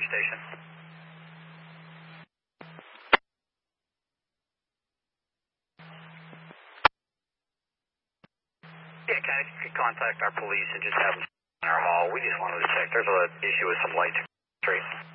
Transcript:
Orange Station. Yeah, kind of, you could contact our police and just have them in our hall. We just wanted to check. There's an issue with some lights. Straight.